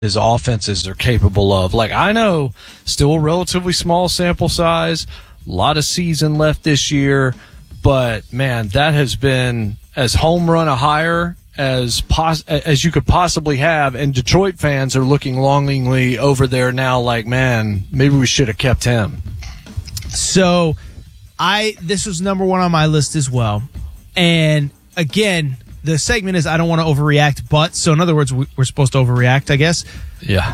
his offenses are capable of. Like, I know, still a relatively small sample size, a lot of season left this year, but, man, that has been as home run a hire as you could possibly have, and Detroit fans are looking longingly over there now like, man, maybe we should have kept him. So, this was number one on my list as well. And, again, the segment is I don't want to overreact, but, so in other words, we're supposed to overreact, I guess. Yeah.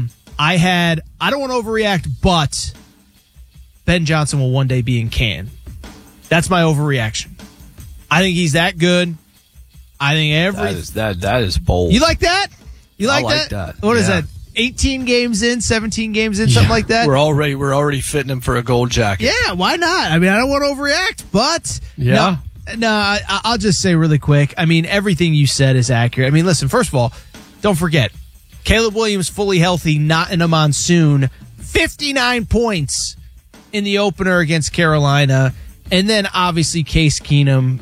I don't want to overreact, but Ben Johnson will one day be in Canton. That's my overreaction. I think he's that good. I think that is bold. You like that? You like, I like that? that. What is that? 18 games in, 17 games in, something like that? We're already fitting him for a gold jacket. Yeah, why not? I mean, I don't want to overreact, but yeah. No, I'll just say really quick. I mean, everything you said is accurate. I mean, listen, first of all, don't forget, Caleb Williams fully healthy, not in a monsoon, 59 points in the opener against Carolina. And then obviously Case Keenum,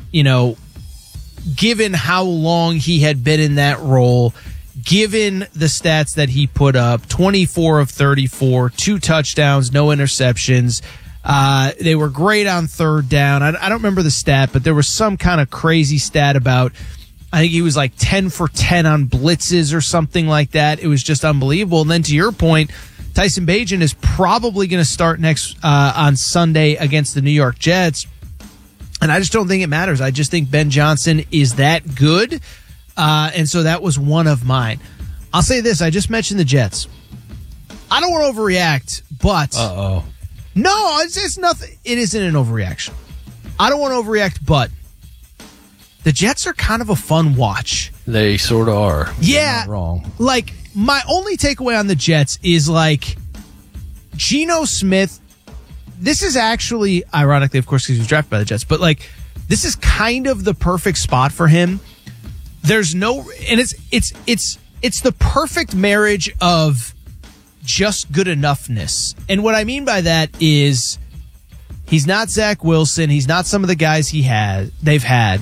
given how long he had been in that role, given the stats that he put up, 24 of 34, 2 touchdowns, no interceptions. They were great on third down. I don't remember the stat, but there was some kind of crazy stat about, I think he was like 10 for 10 on blitzes or something like that. It was just unbelievable. And then to your point, Tyson Bagent is probably going to start next on Sunday against the New York Jets. And I just don't think it matters. I just think Ben Johnson is that good. And so that was one of mine. I'll say this. I just mentioned the Jets. I don't want to overreact, but... Uh-oh. No, it's nothing. It isn't an overreaction. I don't want to overreact, but the Jets are kind of a fun watch. They sort of are. Yeah. You're not wrong. Like, my only takeaway on the Jets is, like, Geno Smith. This is actually, ironically, of course, because he was drafted by the Jets, but, like, this is kind of the perfect spot for him. There's no, and it's the perfect marriage of just good enoughness. And what I mean by that is he's not Zach Wilson. He's not some of the guys they've had.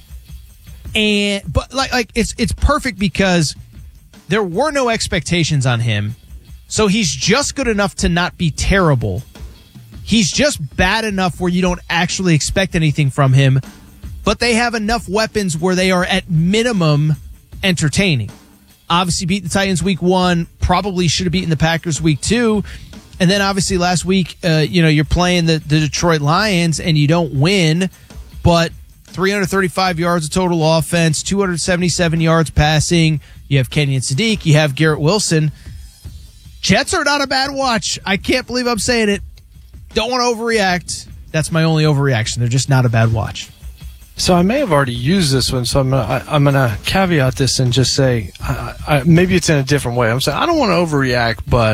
But like it's perfect because there were no expectations on him. So he's just good enough to not be terrible. He's just bad enough where you don't actually expect anything from him, but they have enough weapons where they are at minimum entertaining. Obviously beat the Titans week 1, probably should have beaten the Packers week 2. And then obviously last week, you're playing the Detroit Lions and you don't win, but 335 yards of total offense, 277 yards passing. You have Kenyon Sadiq, you have Garrett Wilson. Jets are not a bad watch. I can't believe I'm saying it. Don't want to overreact. That's my only overreaction. They're just not a bad watch. So I may have already used this one, so I'm gonna caveat this and just say maybe it's in a different way. I'm saying I don't want to overreact, but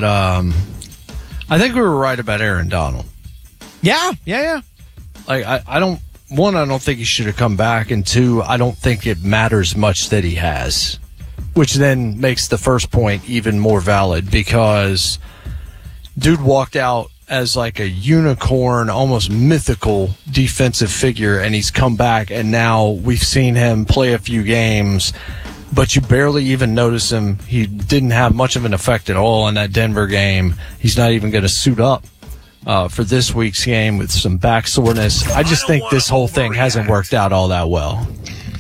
I think we were right about Aaron Donald. Yeah. Like I don't think he should have come back, and 2, I don't think it matters much that he has, which then makes the first point even more valid because dude walked out as like a unicorn, almost mythical defensive figure, and he's come back, and now we've seen him play a few games, but you barely even notice him. He didn't have much of an effect at all in that Denver game. He's not even going to suit up for this week's game with some back soreness. I just think this whole thing hasn't worked out all that well.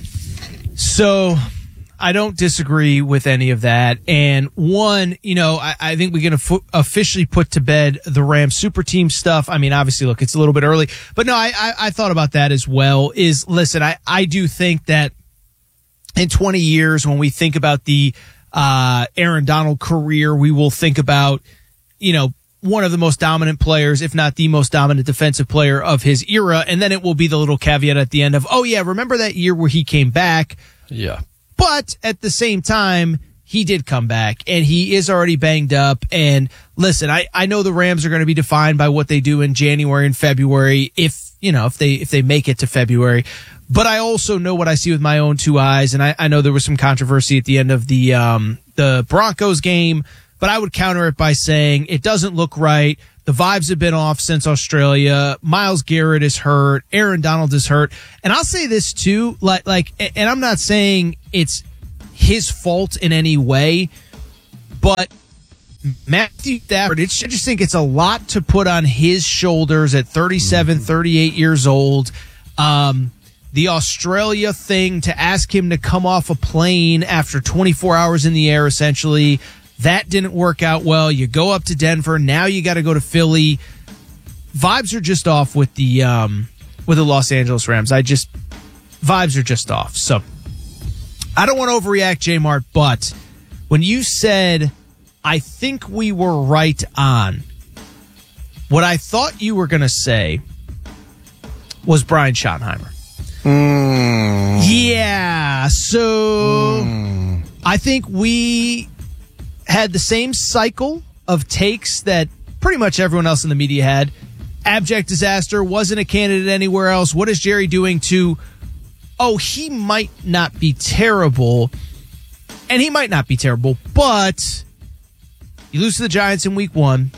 So I don't disagree with any of that. And one, I think we can officially put to bed the Rams super team stuff. I mean, obviously, look, it's a little bit early, but no, I thought about that as well. Listen, I do think that in 20 years, when we think about the Aaron Donald career, we will think about, one of the most dominant players, if not the most dominant defensive player of his era. And then it will be the little caveat at the end of, oh yeah, remember that year where he came back? Yeah. But at the same time, he did come back, and he is already banged up. And listen, I know the Rams are going to be defined by what they do in January and February, if they make it to February. But I also know what I see with my own 2 eyes, and I know there was some controversy at the end of the Broncos game, but I would counter it by saying it doesn't look right. The vibes have been off since Australia. Myles Garrett is hurt. Aaron Donald is hurt. And I'll say this too, and I'm not saying it's his fault in any way, But Matthew Stafford, I just think it's a lot to put on his shoulders at 37, 38 years old. The Australia thing, to ask him to come off a plane after 24 hours in the air, essentially, that didn't work out well. You go up to Denver. Now you got to go to Philly. Vibes are just off with the Los Angeles Rams. Vibes are just off. So I don't want to overreact, J-Mart, but when you said, I think we were right on, what I thought you were going to say was Brian Schottenheimer. Yeah, so I think we had the same cycle of takes that pretty much everyone else in the media had. Abject disaster, wasn't a candidate anywhere else. What is Jerry doing to, he might not be terrible, and he might not be terrible, but you lose to the Giants in week 1,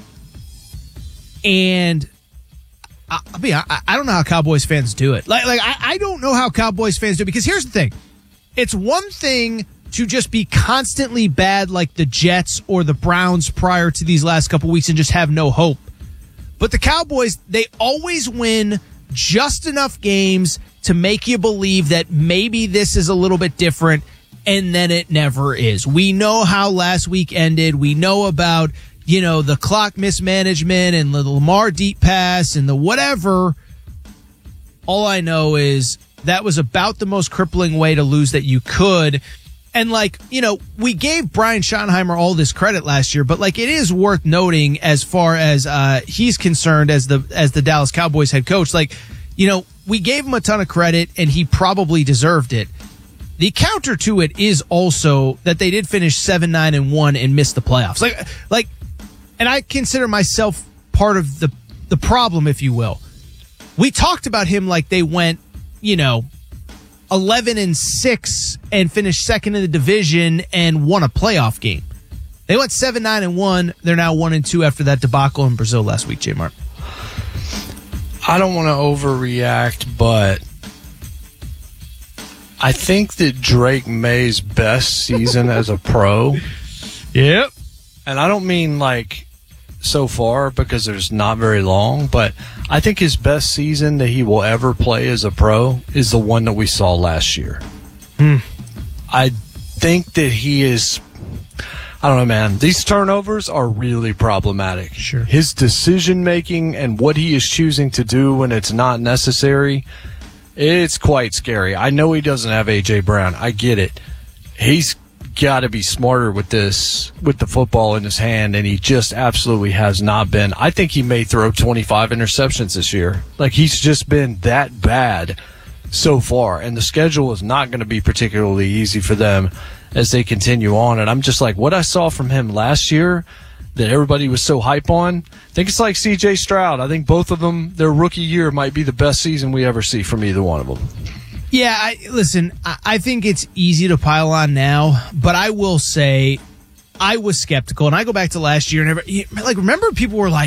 and I don't know how Cowboys fans do it. I don't know how Cowboys fans do it, because here's the thing. It's one thing to just be constantly bad like the Jets or the Browns prior to these last couple weeks and just have no hope. But the Cowboys, they always win just enough games to make you believe that maybe this is a little bit different, and then it never is. We know how last week ended. We know about, the clock mismanagement and the Lamar deep pass and the whatever. All I know is that was about the most crippling way to lose that you could. And we gave Brian Schottenheimer all this credit last year, but it is worth noting as far as he's concerned as the Dallas Cowboys head coach. We gave him a ton of credit and he probably deserved it. The counter to it is also that they did finish 7-9-1 and miss the playoffs. And I consider myself part of the problem, if you will. We talked about him like they went, 11-6 and finished second in the division and won a playoff game. They went 7-9-1. They're now 1-2 after that debacle in Brazil last week, J-Mart. I don't want to overreact, but I think that Drake May's best season as a pro. Yep. And I don't mean so far, because there's not very long, but I think his best season that he will ever play as a pro is the one that we saw last year. I think that he is, I don't know, man, these turnovers are really problematic. Sure. His decision making and what he is choosing to do when it's not necessary, it's quite scary. I know he doesn't have A.J. Brown. I get it. He's got to be smarter with the football in his hand, and he just absolutely has not been. I think he may throw 25 interceptions this year. He's just been that bad so far, and the schedule is not going to be particularly easy for them as they continue on. And I'm just what I saw from him last year that everybody was so hype on, I think it's like C.J. Stroud. I think both of them, their rookie year might be the best season we ever see from either one of them. Yeah, I think it's easy to pile on now, but I will say I was skeptical, and I go back to last year, and remember people were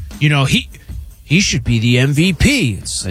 he should be the MVP. It's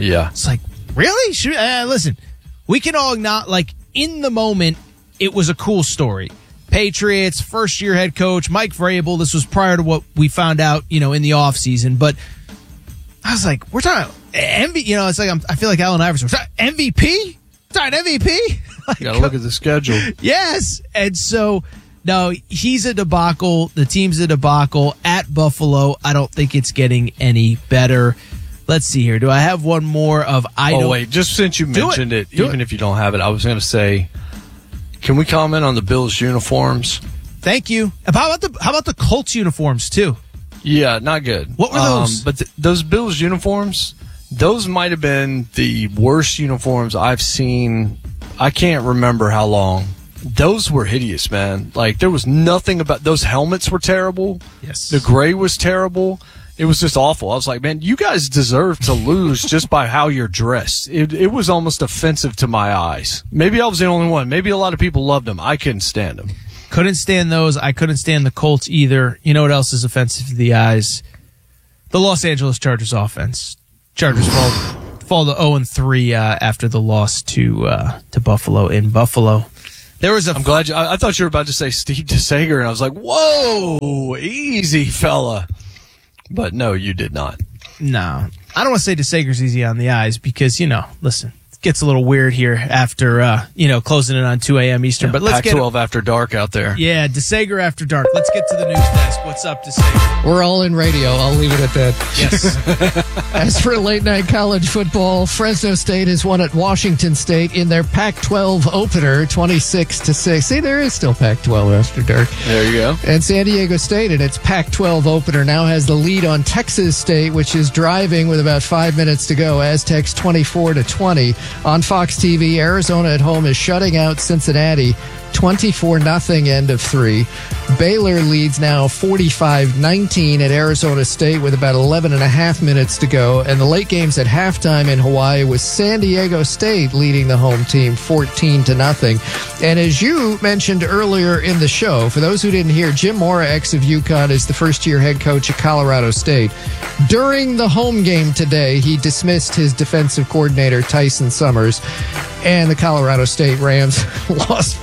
really? Listen, we can all acknowledge, in the moment, it was a cool story. Patriots, first-year head coach, Mike Vrabel. This was prior to what we found out, in the offseason, but I was we're talking MVP, I feel like Allen Iverson. We're talking MVP? MVP? You gotta look at the schedule. Yes. And so, no, he's a debacle. The team's a debacle at Buffalo. I don't think it's getting any better. Let's see here. Do I have one more of wait, just since you mentioned it, even if you don't have it, I was going to say, can we comment on the Bills uniforms? Thank you. How about the Colts uniforms too? Yeah, not good. What were those? But those Bills uniforms, those might have been the worst uniforms I've seen. I can't remember how long. Those were hideous, man. There was nothing about those helmets were terrible. Yes. The gray was terrible. It was just awful. I was like, man, you guys deserve to lose just by how you're dressed. It was almost offensive to my eyes. Maybe I was the only one. Maybe a lot of people loved them. I couldn't stand them. Couldn't stand those. I couldn't stand the Colts either. You know what else is offensive to the eyes? The Los Angeles Chargers offense. Chargers fall to 0-3 after the loss to Buffalo in Buffalo. I'm glad I thought you were about to say Steve DeSager, and I was like, whoa, easy, fella. But no, you did not. No. I don't want to say DeSager's easy on the eyes because, listen, it gets a little weird here after, closing it on 2 a.m. Eastern. Yeah, but let's get Pac-12 after dark out there. Yeah, DeSager after dark. Let's get to the news desk. What's up, DeSager? We're all in radio. I'll leave it at that. Yes. As for late night college football, Fresno State has won at Washington State in their Pac-12 opener, 26-6. See, there is still Pac-12 after dark. There you go. And San Diego State in its Pac-12 opener now has the lead on Texas State, which is driving with about 5 minutes to go. Aztecs 24-20. On Fox TV, Arizona at home is shutting out Cincinnati 24-0, end of 3. Baylor leads now 45-19 at Arizona State with about 11 and a half minutes to go. And the late games at halftime in Hawaii was San Diego State leading the home team 14-0. And as you mentioned earlier in the show, for those who didn't hear, Jim Mora, ex of UConn, is the first-year head coach at Colorado State. During the home game today, he dismissed his defensive coordinator, Tyson Summers, and the Colorado State Rams lost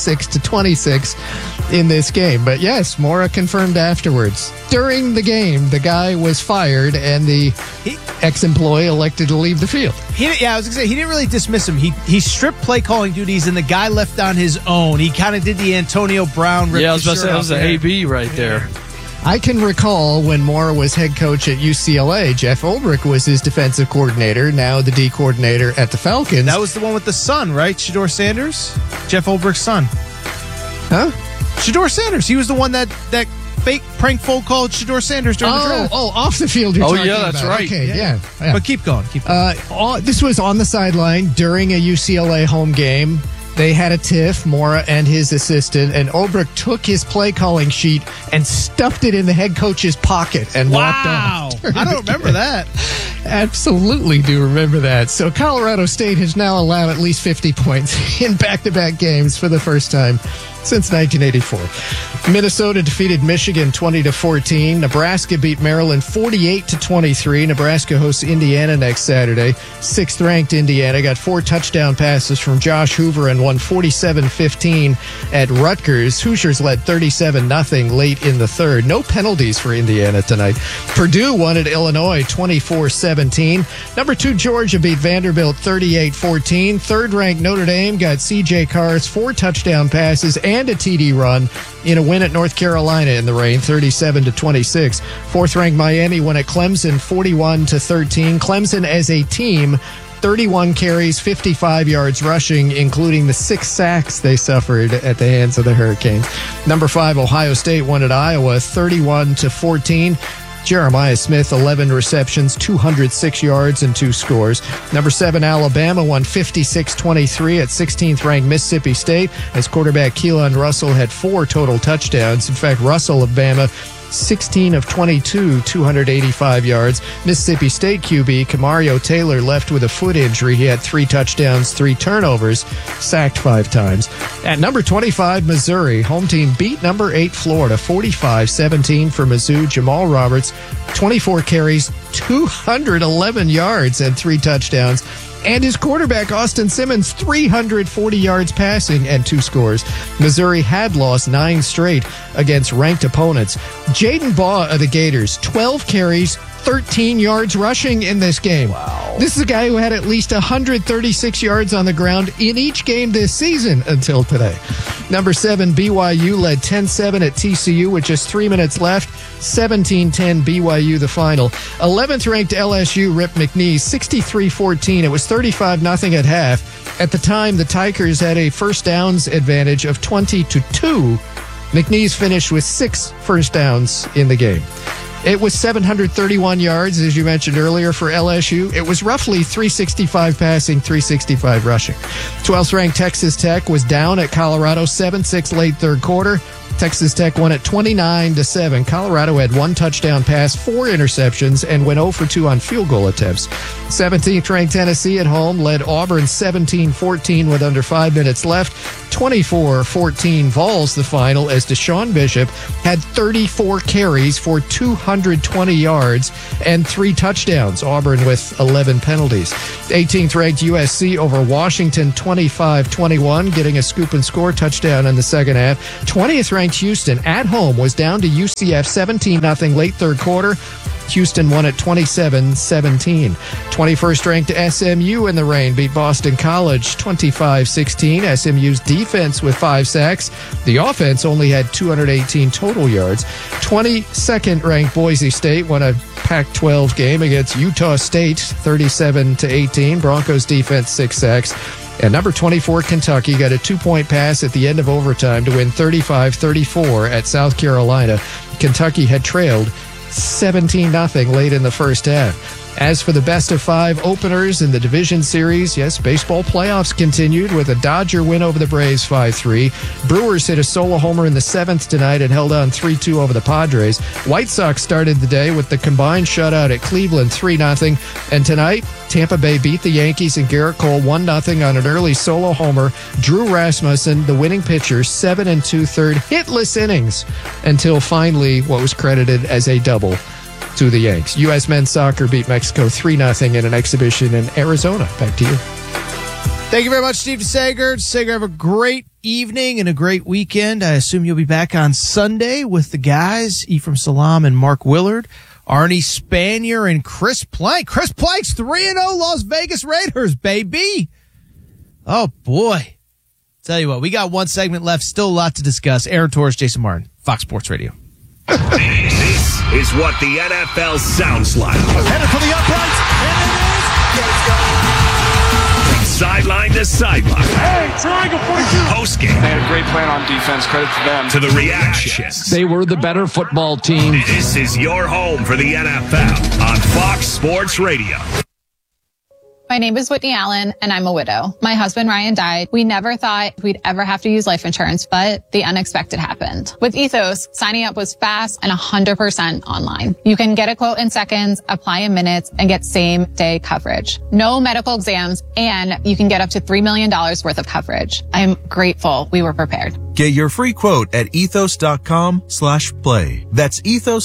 56-26 in this game. But yes, Mora confirmed afterwards. During the game, the guy was fired and the ex-employee elected to leave the field. I was going to say, he didn't really dismiss him. He stripped play calling duties and the guy left on his own. He kind of did the Antonio Brown. Yeah, I was about to say, that was an AB right there. I can recall when Mora was head coach at UCLA, Jeff Ulbrich was his defensive coordinator, now the D coordinator at the Falcons. That was the one with the son, right? Shedeur Sanders? Jeff Ulbrich's son. Huh? Shedeur Sanders. He was the one that fake prank phone called Shedeur Sanders during the draft. Oh, off the field you're talking about. That's right. Okay, yeah. But keep going. This was on the sideline during a UCLA home game. They had a tiff, Mora and his assistant, and Ulbrich took his play calling sheet and stuffed it in the head coach's pocket and walked off. I don't remember that. Absolutely do remember that. So Colorado State has now allowed at least 50 points in back-to-back games for the first time since 1984. Minnesota defeated Michigan 20-14. Nebraska beat Maryland 48-23. Nebraska hosts Indiana next Saturday. 6th-ranked Indiana got 4 touchdown passes from Josh Hoover and won 47-15 at Rutgers. Hoosiers led 37-0 late in the third. No penalties for Indiana tonight. Purdue won at Illinois 24-17. Number 2 Georgia beat Vanderbilt 38-14. 3rd-ranked Notre Dame got C.J. Carr's 4 touchdown passes and a TD run in a win at North Carolina in the rain, 37-26. 4th-ranked Miami won at Clemson 41-13. Clemson as a team, 31 carries, 55 yards rushing, including the 6 sacks they suffered at the hands of the Hurricanes. Number 5 Ohio State won at Iowa 31-14. Jeremiah Smith, 11 receptions, 206 yards, and 2 scores. Number 7, Alabama won 56-23 at 16th-ranked Mississippi State as quarterback Keelan Russell had 4 total touchdowns. In fact, Russell of Bama, 16 of 22, 285 yards. Mississippi State QB Kamario Taylor left with a foot injury. He had 3 touchdowns, 3 turnovers, sacked 5 times. At number 25, Missouri, home team beat number 8, Florida, 45-17 for Mizzou. Jamal Roberts, 24 carries, 211 yards, and 3 touchdowns. And his quarterback, Austin Simmons, 340 yards passing and 2 scores. Missouri had lost 9 straight against ranked opponents. Jaden Baugh of the Gators, 12 carries, 13 yards rushing in this game. Wow. This is a guy who had at least 136 yards on the ground in each game this season until today. Number 7, BYU led 10-7 at TCU with just 3 minutes left. 17-10 BYU the final. 11th ranked LSU ripped McNeese 63-14. It was 35-0 at half. At the time, the Tigers had a first downs advantage of 20-2. McNeese finished with 6 first downs in the game. It was 731 yards, as you mentioned earlier, for LSU. It was roughly 365 passing, 365 rushing. 12th ranked Texas Tech was down at Colorado 7-6 late third quarter. Texas Tech won at 29-7. Colorado had 1 touchdown pass, 4 interceptions, and went 0 for 2 on field goal attempts. 17th ranked Tennessee at home led Auburn 17-14 with under 5 minutes left. 24-14 Vols the final as Deshaun Bishop had 34 carries for 220 yards and 3 touchdowns. Auburn with 11 penalties. 18th ranked USC over Washington 25-21, getting a scoop and score touchdown in the second half. 20th ranked Houston at home was down to UCF 17-0 late third quarter. Houston won at 27-17. 21st ranked SMU in the rain beat Boston College 25-16. SMU's defense with 5 sacks. The offense only had 218 total yards. 22nd ranked Boise State won a Pac-12 game against Utah State 37-18. Broncos defense 6 sacks. And number 24, Kentucky, got a 2-point pass at the end of overtime to win 35-34 at South Carolina. Kentucky had trailed 17-0 late in the first half. As for the best of 5 openers in the division series, yes, baseball playoffs continued with a Dodger win over the Braves 5-3. Brewers hit a solo homer in the 7th tonight and held on 3-2 over the Padres. White Sox started the day with the combined shutout at Cleveland 3-0. And tonight, Tampa Bay beat the Yankees and Garrett Cole 1-0 on an early solo homer. Drew Rasmussen, the winning pitcher, 7 2/3 hitless innings until finally what was credited as a double to the Yanks. U.S. men's soccer beat Mexico 3-0 in an exhibition in Arizona. Back to you. Thank you very much, Steve Sager. Sager, have a great evening and a great weekend. I assume you'll be back on Sunday with the guys, Ephraim Salam and Mark Willard, Arnie Spanier and Chris Plank. Chris Plank's 3-0 Las Vegas Raiders, baby. Oh, boy. Tell you what, we got one segment left. Still a lot to discuss. Aaron Torres, Jason Martin, Fox Sports Radio. This is what the NFL sounds like. Headed for the uprights, and it is. From sideline to sideline. Hey, triangle 42. Postgame. They had a great plan on defense. Credit to them. To the reactions. They were the better football team. This is your home for the NFL on Fox Sports Radio. My name is Whitney Allen, and I'm a widow. My husband, Ryan, died. We never thought we'd ever have to use life insurance, but the unexpected happened. With Ethos, signing up was fast and 100% online. You can get a quote in seconds, apply in minutes, and get same-day coverage. No medical exams, and you can get up to $3 million worth of coverage. I'm grateful we were prepared. Get your free quote at ethos.com/play. That's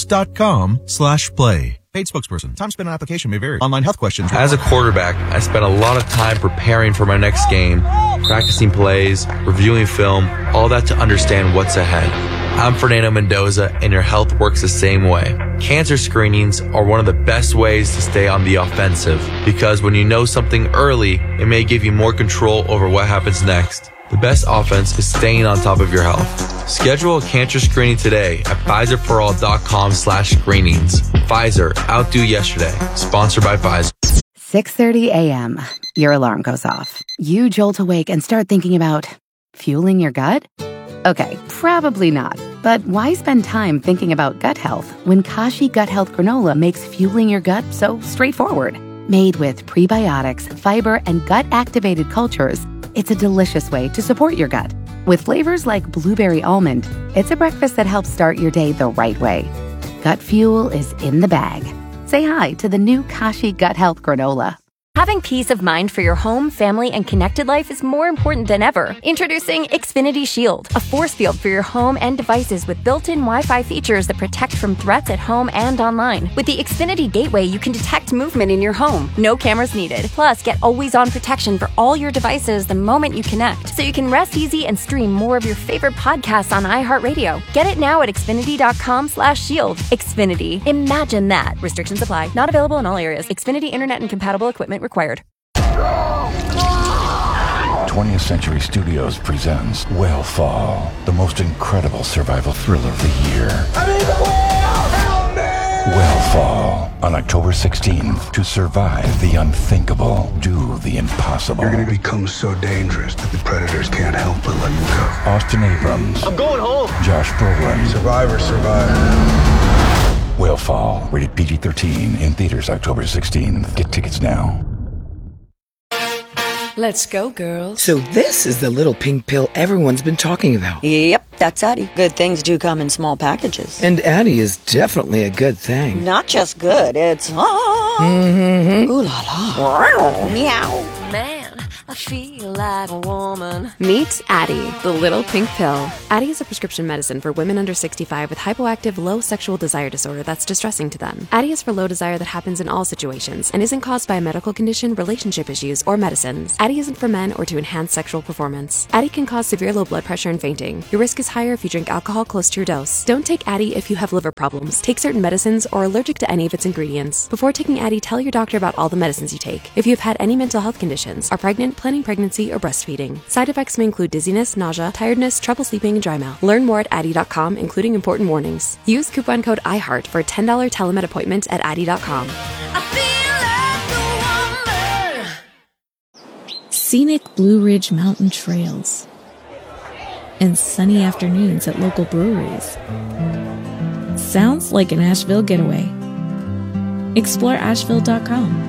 ethos.com/play. Paid spokesperson. Time spent on application may vary. Online health questions. As a quarterback, I spent a lot of time preparing for my next game, practicing plays, reviewing film, all that to understand what's ahead. I'm Fernando Mendoza, and your health works the same way. Cancer screenings are one of the best ways to stay on the offensive, because when you know something early, it may give you more control over what happens next. The best offense is staying on top of your health. Schedule a cancer screening today at PfizerForAll.com/screenings. Pfizer, outdo yesterday. Sponsored by Pfizer. 6:30 a.m. Your alarm goes off. You jolt awake and start thinking about fueling your gut? Okay, probably not. But why spend time thinking about gut health when Kashi Gut Health Granola makes fueling your gut so straightforward? Made with prebiotics, fiber, and gut-activated cultures, it's a delicious way to support your gut. With flavors like blueberry almond, it's a breakfast that helps start your day the right way. Gut fuel is in the bag. Say hi to the new Kashi Gut Health Granola. Having peace of mind for your home, family, and connected life is more important than ever. Introducing Xfinity Shield, a force field for your home and devices with built-in Wi-Fi features that protect from threats at home and online. With the Xfinity Gateway, you can detect movement in your home. No cameras needed. Plus, get always-on protection for all your devices the moment you connect, so you can rest easy and stream more of your favorite podcasts on iHeartRadio. Get it now at Xfinity.com/shield. Xfinity. Imagine that. Restrictions apply. Not available in all areas. Xfinity Internet and compatible equipment required. 20th Century Studios presents Whale the most incredible survival thriller of the year. Whale on October 16th. To survive the unthinkable, do the impossible. You're going to become so dangerous that the predators can't help but let you go. Austin Abrams. I'm going home. Josh Brolin. Survivor. Whale, rated PG-13, in theaters October 16th. Get tickets now. Let's go, girls. So this is the little pink pill everyone's been talking about. Yep, that's Addie. Good things do come in small packages. And Addie is definitely a good thing. Not just good, it's ooh la la. Meow. Man, I feel like a woman. Meet Addie, the little pink pill. Addie is a prescription medicine for women under 65 with hypoactive low sexual desire disorder that's distressing to them. Addie is for low desire that happens in all situations and isn't caused by a medical condition, relationship issues, or medicines. Addie isn't for men or to enhance sexual performance. Addie can cause severe low blood pressure and fainting. Your risk is higher if you drink alcohol close to your dose. Don't take Addie if you have liver problems, take certain medicines, or are allergic to any of its ingredients. Before taking Addie, tell your doctor about all the medicines you take. If you have had any mental health conditions, are pregnant, planning pregnancy, or breastfeeding. Side effects may include dizziness, nausea, tiredness, trouble sleeping, and dry mouth. Learn more at Addie.com, including important warnings. Use coupon code IHEART for a $10 telemed appointment at Addie.com. Scenic Blue Ridge Mountain trails and sunny afternoons at local breweries. Sounds like an Asheville getaway. Explore Asheville.com.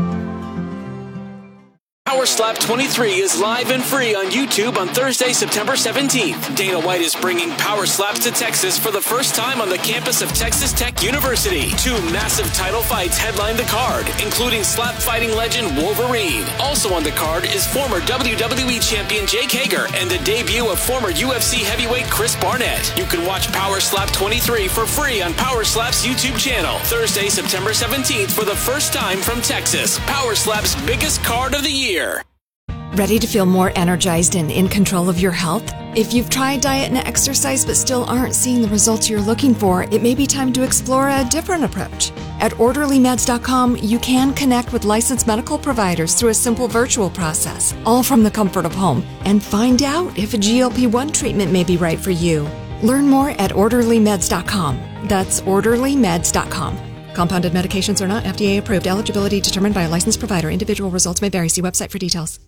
Power Slap 23 is live and free on YouTube on Thursday, September 17th. Dana White is bringing Power Slaps to Texas for the first time on the campus of Texas Tech University. 2 massive title fights headline the card, including slap fighting legend Wolverine. Also on the card is former WWE champion Jake Hager and the debut of former UFC heavyweight Chris Barnett. You can watch Power Slap 23 for free on Power Slap's YouTube channel. Thursday, September 17th for the first time from Texas. Power Slap's biggest card of the year. Ready to feel more energized and in control of your health? If you've tried diet and exercise but still aren't seeing the results you're looking for, it may be time to explore a different approach. At OrderlyMeds.com, you can connect with licensed medical providers through a simple virtual process, all from the comfort of home, and find out if a GLP-1 treatment may be right for you. Learn more at OrderlyMeds.com. That's OrderlyMeds.com. Compounded medications are not FDA approved. Eligibility determined by a licensed provider. Individual results may vary. See website for details.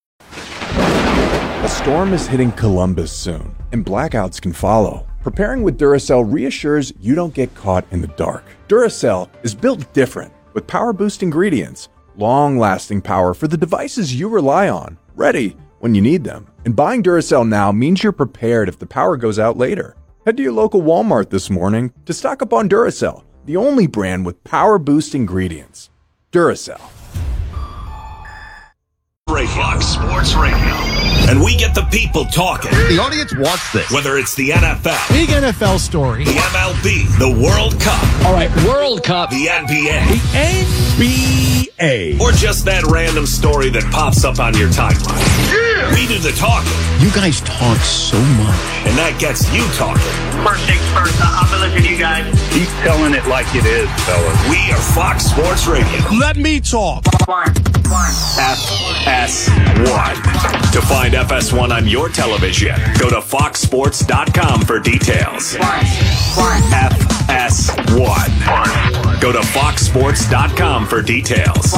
A storm is hitting Columbus soon, and blackouts can follow. Preparing with Duracell reassures you don't get caught in the dark. Duracell is built different, with power-boost ingredients, long-lasting power for the devices you rely on, ready when you need them. And buying Duracell now means you're prepared if the power goes out later. Head to your local Walmart this morning to stock up on Duracell, the only brand with power-boost ingredients. Duracell. Fox Sports Radio. And we get the people talking. The audience wants this. Whether it's the NFL, big NFL story, the MLB, the World Cup. All right, World Cup. The NBA. The NBA. Or just that random story that pops up on your timeline. Yeah. We do the talking. You guys talk so much. And that gets you talking. First things first, I'm going to listen to you guys. Keep telling it like it is, fellas. We are Fox Sports Radio. Let me talk. FS1. To find FS1 on your television, go to foxsports.com for details. FS1. Go to foxsports.com for details.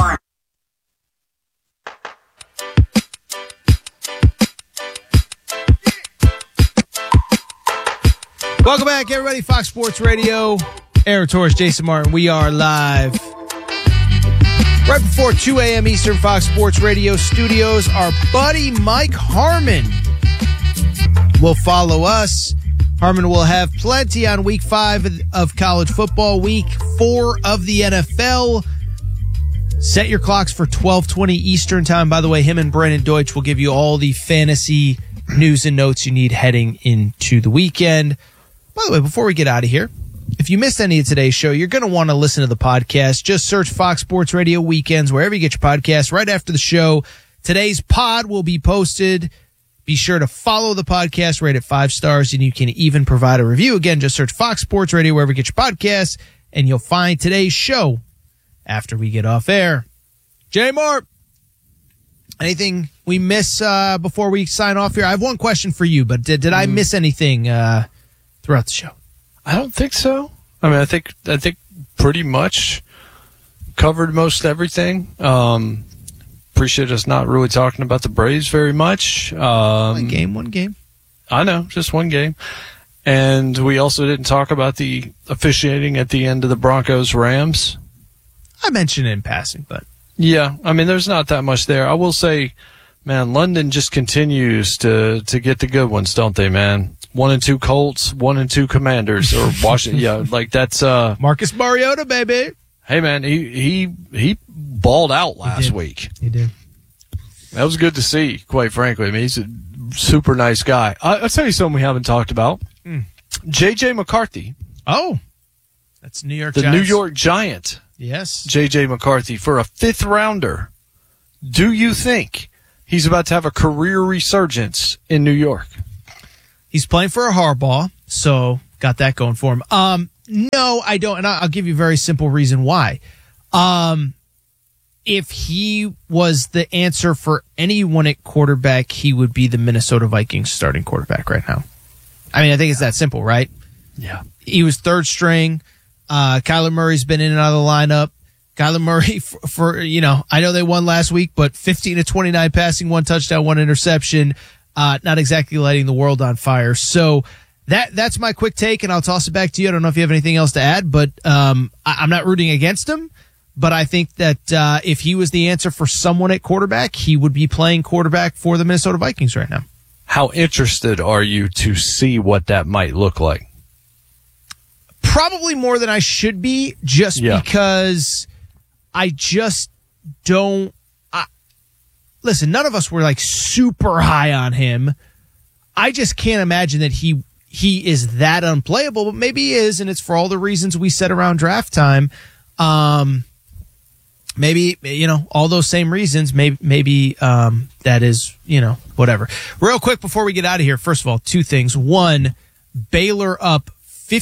Welcome back, everybody. Fox Sports Radio. Aaron Torres, Jason Martin. We are live right before 2 a.m. Eastern, Fox Sports Radio studios. Our buddy Mike Harmon will follow us. Harmon will have plenty on week 5 of college football, week 4 of the NFL. Set your clocks for 12:20 Eastern time. By the way, him and Brandon Deutsch will give you all the fantasy news and notes you need heading into the weekend. By the way, before we get out of here, if you missed any of today's show, you're going to want to listen to the podcast. Just search Fox Sports Radio Weekends, wherever you get your podcasts. Right after the show, today's pod will be posted. Be sure to follow the podcast, rate it 5 stars, and you can even provide a review. Again, just search Fox Sports Radio wherever you get your podcasts, and you'll find today's show after we get off air. J. Mart, anything we miss before we sign off here? I have one question for you, but did I miss anything throughout the show? I don't think so. I mean, I think pretty much covered most everything. Appreciate us not really talking about the Braves very much. One game. I know, just one game. And we also didn't talk about the officiating at the end of the Broncos-Rams. I mentioned it in passing, but... Yeah, I mean, there's not that much there. I will say Man, London just continues to get the good ones, don't they, man? 1-2 Colts, 1-2 Commanders, or Washington. Yeah, like that's Marcus Mariota, baby. Hey, man, he balled out last week. He did. That was good to see, quite frankly. I mean, he's a super nice guy. I'll tell you something we haven't talked about. J.J. McCarthy. Oh, that's New York The Giants. New York Giant. Yes. J.J. McCarthy for a 5th rounder. Do you think he's about to have a career resurgence in New York? He's playing for a Harbaugh, so got that going for him. No, I don't, and I'll give you a very simple reason why. If he was the answer for anyone at quarterback, he would be the Minnesota Vikings starting quarterback right now. I mean, I think it's that simple, right? Yeah. He was 3rd string. Kyler Murray's been in and out of the lineup. Kyler Murray, for I know they won last week, but 15-29 passing, 1 touchdown, 1 interception. Not exactly lighting the world on fire. So that's my quick take, and I'll toss it back to you. I don't know if you have anything else to add, but I'm not rooting against him. But I think that if he was the answer for someone at quarterback, he would be playing quarterback for the Minnesota Vikings right now. How interested are you to see what that might look like? Probably more than I should be, just because I just don't. Listen, none of us were like super high on him. I just can't imagine that he is that unplayable, but maybe he is, and it's for all the reasons we said around draft time. Maybe, all those same reasons, maybe that is, whatever. Real quick before we get out of here, first of all, 2 things. 1, Baylor up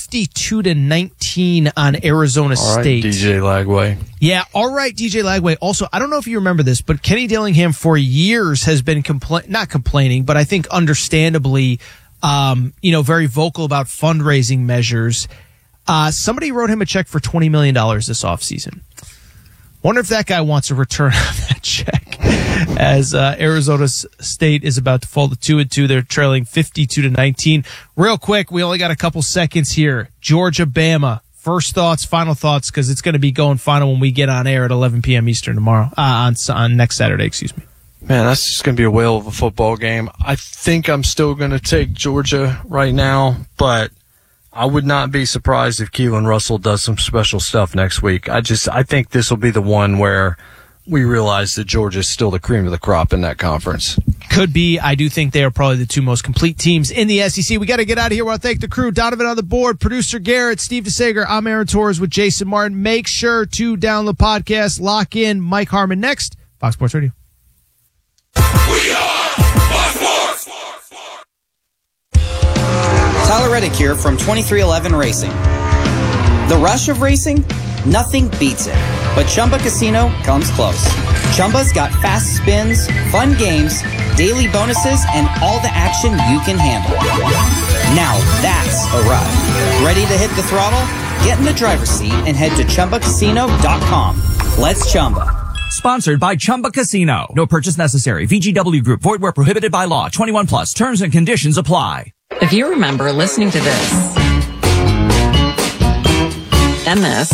52-19 on Arizona State. DJ Lagway. Yeah, all right, DJ Lagway. Also, I don't know if you remember this, but Kenny Dillingham for years has been not complaining, but I think understandably, very vocal about fundraising measures. Somebody wrote him a check for $20 million this offseason. Wonder if that guy wants a return on that check as Arizona State is about to fall to 2-2. They're trailing 52-19. Real quick, we only got a couple seconds here. Georgia, Bama. First thoughts, final thoughts, because it's going to be going final when we get on air at 11 p.m. Eastern tomorrow, on next Saturday, excuse me. Man, that's just going to be a whale of a football game. I think I'm still going to take Georgia right now, but I would not be surprised if Keelan Russell does some special stuff next week. I think this will be the one where we realize that Georgia's still the cream of the crop in that conference. Could be. I do think they are probably the 2 most complete teams in the SEC. We got to get out of here. I want to thank the crew. Donovan on the board, producer Garrett, Steve DeSager. I'm Aaron Torres with Jason Martin. Make sure to download the podcast. Lock in Mike Harmon next. Fox Sports Radio. We are Fox Sports. Tyler Reddick here from 2311 Racing. The rush of racing? Nothing beats it. But Chumba Casino comes close. Chumba's got fast spins, fun games, daily bonuses, and all the action you can handle. Now that's a ride. Ready to hit the throttle? Get in the driver's seat and head to ChumbaCasino.com. Let's Chumba. Sponsored by Chumba Casino. No purchase necessary. VGW Group. Void where prohibited by law. 21 plus. Terms and conditions apply. If you remember listening to this, and this,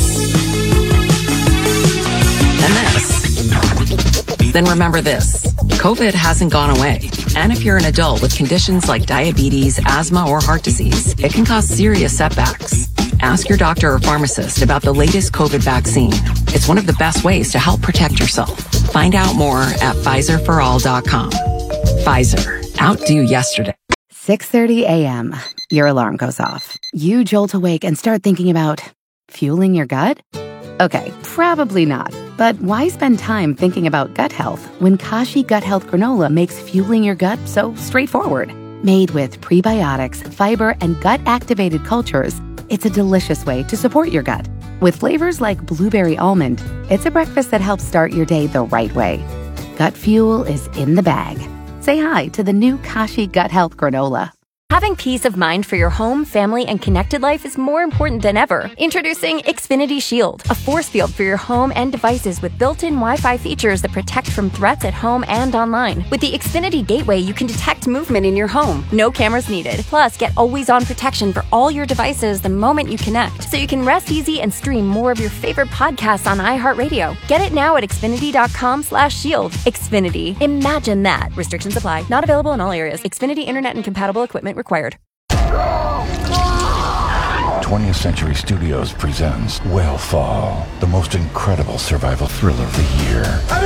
and this, then remember this. COVID hasn't gone away. And if you're an adult with conditions like diabetes, asthma, or heart disease, it can cause serious setbacks. Ask your doctor or pharmacist about the latest COVID vaccine. It's one of the best ways to help protect yourself. Find out more at PfizerForAll.com. Pfizer. Outdo yesterday. 6:30 a.m. Your alarm goes off. You jolt awake and start thinking about fueling your gut? Okay, probably not. But why spend time thinking about gut health when Kashi Gut Health Granola makes fueling your gut so straightforward? Made with prebiotics, fiber, and gut-activated cultures, it's a delicious way to support your gut. With flavors like blueberry almond, it's a breakfast that helps start your day the right way. Gut fuel is in the bag. Say hi to the new Kashi Gut Health Granola. Having peace of mind for your home, family, and connected life is more important than ever. Introducing Xfinity Shield, a force field for your home and devices with built-in Wi-Fi features that protect from threats at home and online. With the Xfinity Gateway, you can detect movement in your home. No cameras needed. Plus, get always-on protection for all your devices the moment you connect, so you can rest easy and stream more of your favorite podcasts on iHeartRadio. Get it now at Xfinity.com/shield. Xfinity. Imagine that. Restrictions apply. Not available in all areas. Xfinity Internet and compatible equipment required. 20th Century Studios presents Whalefall, the most incredible survival thriller of the year.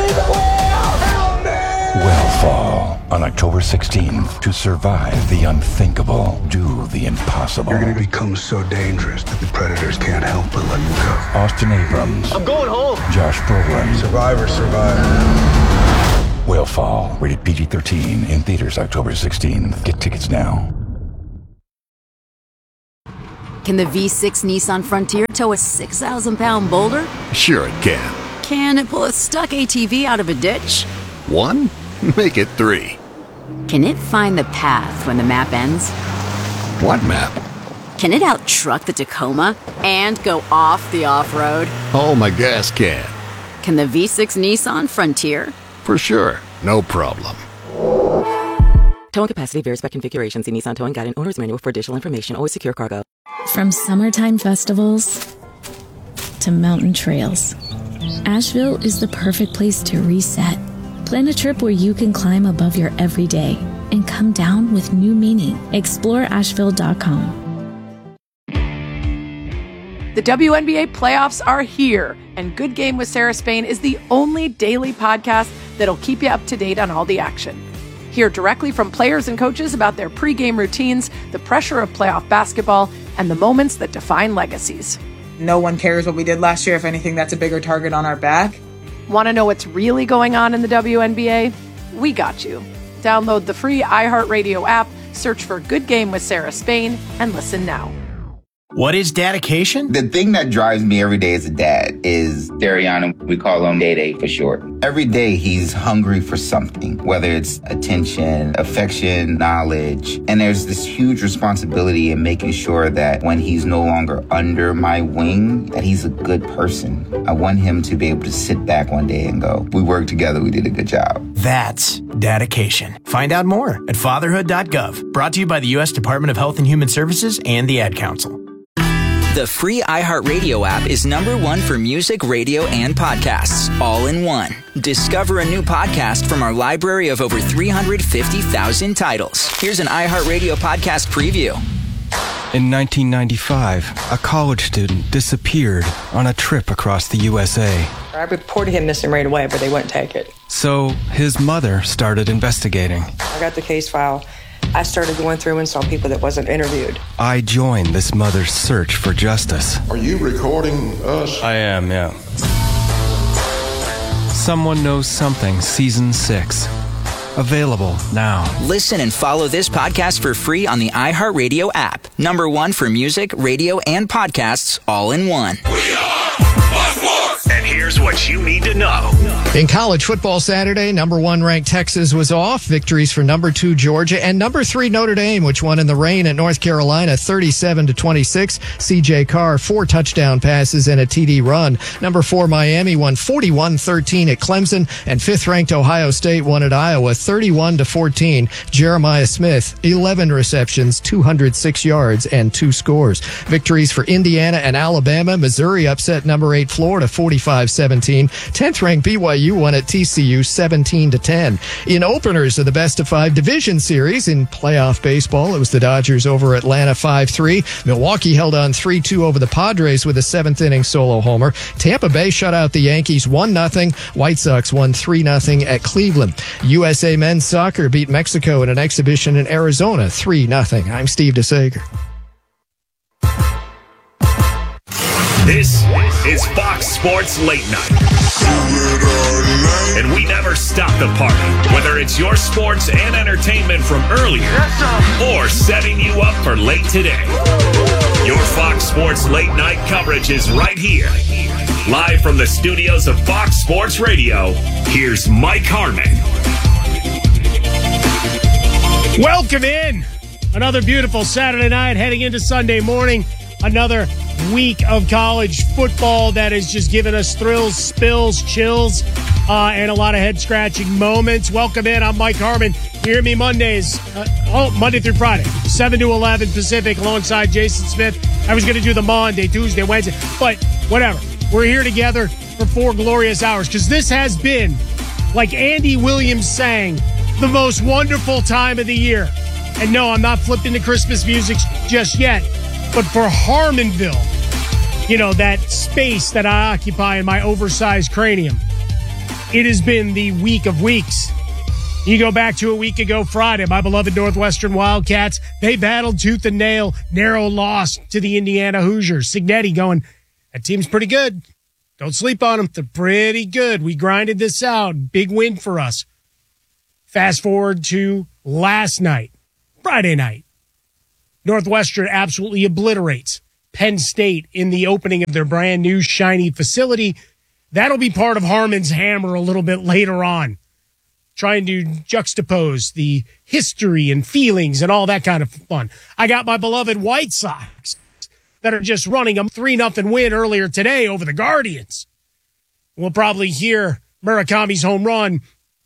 Whalefall, on October 16th. To survive the unthinkable, do the impossible. You're going to become so dangerous that the predators can't help but let you go. Austin Abrams. I'm going home. Josh Brolin. Survivor. Whalefall, rated PG-13, in theaters October 16th. Get tickets now. Can the V6 Nissan Frontier tow a 6,000-pound boulder? Sure it can. Can it pull a stuck ATV out of a ditch? 1? Make it 3. Can it find the path when the map ends? What map? Can it out-truck the Tacoma and go off the off-road? Oh, my gas can. Can the V6 Nissan Frontier? For sure. No problem. Towing capacity varies by configuration. See Nissan Towing Guide and Owner's Manual for additional information. Always secure cargo. From summertime festivals to mountain trails, Asheville is the perfect place to reset. Plan a trip where you can climb above your everyday and come down with new meaning. Explore Asheville.com. The WNBA playoffs are here, and Good Game with Sarah Spain is the only daily podcast that'll keep you up to date on all the action. Hear directly from players and coaches about their pregame routines, the pressure of playoff basketball, and the moments that define legacies. No one cares what we did last year. If anything, that's a bigger target on our back. Want to know what's really going on in the WNBA? We got you. Download the free iHeartRadio app, search for Good Game with Sarah Spain, and listen now. What is dedication? The thing that drives me every day as a dad is Dariana. We call him Day-Day for short. Every day he's hungry for something, whether it's attention, affection, knowledge. And there's this huge responsibility in making sure that when he's no longer under my wing, that he's a good person. I want him to be able to sit back one day and go, we worked together, we did a good job. That's dedication. Find out more at fatherhood.gov. Brought to you by the U.S. Department of Health and Human Services and the Ad Council. The free iHeartRadio app is #1 for music, radio, and podcasts, all in one. Discover a new podcast from our library of over 350,000 titles. Here's an iHeartRadio podcast preview. In 1995, a college student disappeared on a trip across the USA. I reported him missing right away, but they wouldn't take it. So his mother started investigating. I got the case file. I started going through and saw people that wasn't interviewed. I joined this mother's search for justice. Are you recording us? I am, yeah. Someone Knows Something, Season 6. Available now. Listen and follow this podcast for free on the iHeartRadio app. #1 for music, radio, and podcasts, all in one. We are Sports. And here's what you need to know. In college football Saturday, #1 ranked Texas was off. Victories for #2 Georgia and #3 Notre Dame, which won in the rain at North Carolina 37-26. C.J. Carr, 4 touchdown passes and a TD run. #4 Miami won 41-13 at Clemson, and 5th-ranked Ohio State won at Iowa 31-14. Jeremiah Smith, 11 receptions, 206 yards, and 2 scores. Victories for Indiana and Alabama. Missouri upset #8 Florida 45-17. 10th-ranked BYU won at TCU 17-10. In openers of the best-of-5 division series in playoff baseball, it was the Dodgers over Atlanta 5-3. Milwaukee held on 3-2 over the Padres with a 7th-inning solo homer. Tampa Bay shut out the Yankees 1-0. White Sox won 3-0 at Cleveland. USA men's soccer beat Mexico in an exhibition in Arizona 3-0. I'm Steve DeSager. This is Fox Sports Late Night. And we never stop the party, whether it's your sports and entertainment from earlier or setting you up for late today. Your Fox Sports Late Night coverage is right here. Live from the studios of Fox Sports Radio, here's Mike Harmon. Welcome in Another beautiful Saturday night heading into Sunday morning. Another week of college football that has just given us thrills, spills, chills, and a lot of head-scratching moments. Welcome in. I'm Mike Harmon. You hear me Mondays, Monday through Friday, 7 to 11 Pacific, alongside Jason Smith. I was going to do the Monday, Tuesday, Wednesday, but whatever. We're here together for 4 glorious hours because this has been, like Andy Williams sang, the most wonderful time of the year. And no, I'm not flipping to Christmas music just yet. But for Harmonville, you know, that space that I occupy in my oversized cranium, it has been the week of weeks. You go back to a week ago Friday, my beloved Northwestern Wildcats, they battled tooth and nail, narrow loss to the Indiana Hoosiers. Signetti going, that team's pretty good. Don't sleep on them. They're pretty good. We grinded this out. Big win for us. Fast forward to last night. Friday night, Northwestern absolutely obliterates Penn State in the opening of their brand new shiny facility. That'll be part of Harmon's hammer a little bit later on, trying to juxtapose the history and feelings and all that kind of fun. I got my beloved White Sox that are just running a 3-0 win earlier today over the Guardians. We'll probably hear Murakami's home run